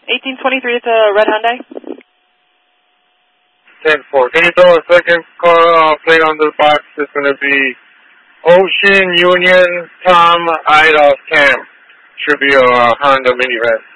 1823, it's a red Hyundai. 10-4. Can you throw a second car plate on the box? It's going to be Ocean Union Tom Ida Cam. Should be a Honda minivan.